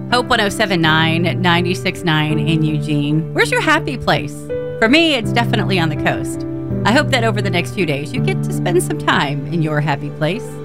Hope 1079 at 96.9 in Eugene. Where's your happy place? For me, it's definitely on the coast. I hope that over the next few days, you get to spend some time in your happy place.